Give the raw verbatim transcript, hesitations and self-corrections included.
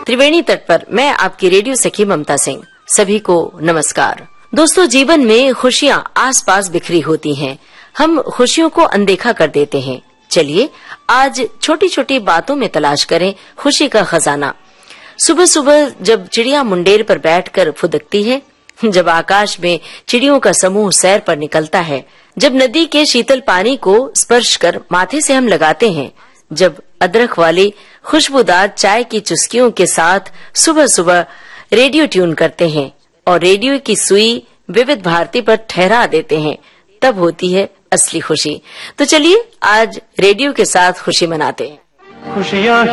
त्रिवेणी तट पर मैं आपकी रेडियो सखी ममता सिंह। सभी को नमस्कार। दोस्तों, जीवन में खुशियां आसपास बिखरी होती हैं। हम खुशियों को अनदेखा कर देते हैं। चलिए आज छोटी छोटी बातों में तलाश करें खुशी का खजाना। सुबह सुबह जब चिड़िया मुंडेर पर बैठकर फुदकती है, जब आकाश में चिड़ियों का समूह सैर पर निकलता है, जब नदी के शीतल पानी को स्पर्श कर माथे से हम लगाते हैं, जब अदरक वाली खुशबूदार चाय की चुस्कियों के साथ सुबह सुबह रेडियो ट्यून करते हैं और रेडियो की सुई विविध भारती पर ठहरा देते हैं, तब होती है असली खुशी। तो चलिए आज रेडियो के साथ खुशी मनाते हैं। खुशियां